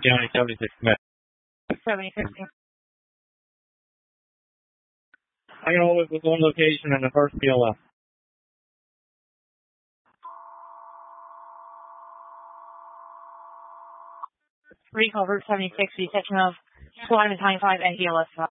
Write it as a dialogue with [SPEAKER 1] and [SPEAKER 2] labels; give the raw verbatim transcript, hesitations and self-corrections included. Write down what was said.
[SPEAKER 1] County seventy-six.
[SPEAKER 2] seventy-six.
[SPEAKER 1] I'm going to hold it with one location in the first P L F.
[SPEAKER 2] Recover seventy-six, reception of Squadron Battalion five and P L S.